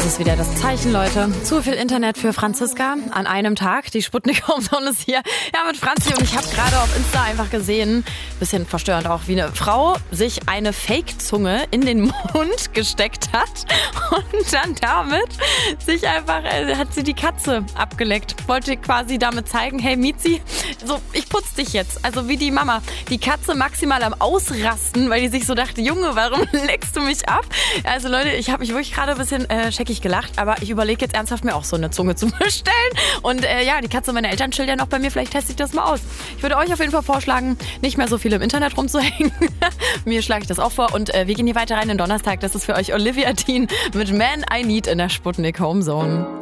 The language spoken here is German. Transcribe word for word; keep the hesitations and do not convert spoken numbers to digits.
Das ist wieder das Zeichen, Leute. Zu viel Internet für Franziska an einem Tag. Die Sputnik Homezone ist hier. Ja, mit Franzi. Und ich habe gerade auf Insta einfach gesehen, bisschen verstörend auch, wie eine Frau sich eine Fake-Zunge in den Mund gesteckt hat und dann damit sich einfach, äh, hat sie die Katze abgeleckt. Wollte quasi damit zeigen, hey Mizi, so, ich putz dich jetzt. Also wie die Mama. Die Katze maximal am Ausrasten, weil die sich so dachte, Junge, warum leckst du mich ab? Also Leute, ich habe mich wirklich gerade ein bisschen äh, scheckig gelacht, aber ich überlege jetzt ernsthaft, mir auch so eine Zunge zu bestellen. Und äh, ja, die Katze meiner Eltern chillt ja noch bei mir, vielleicht teste ich das mal aus. Ich würde euch auf jeden Fall vorschlagen, nicht mehr so viel im Internet rumzuhängen. Mir schlage ich das auch vor. Und äh, wir gehen hier weiter rein in Donnerstag. Das ist für euch Olivia Dean mit Man I Need in der Sputnik Homezone.